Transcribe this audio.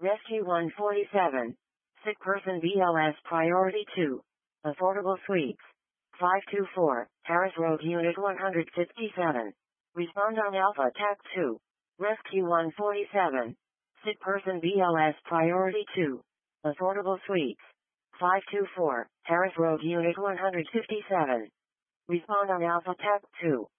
Rescue 147. Sick person BLS Priority 2. Affordable Suites. 524, Harris Road Unit 157. Respond on Alpha TAC 2. Rescue 147. Sick person BLS Priority 2. Affordable Suites. 524, Harris Road Unit 157. Respond on Alpha TAC 2.